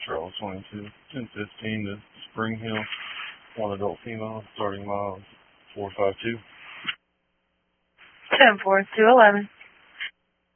Charles 22, 1015 to Spring Hill, one adult female, starting miles 452. 10-4, 211.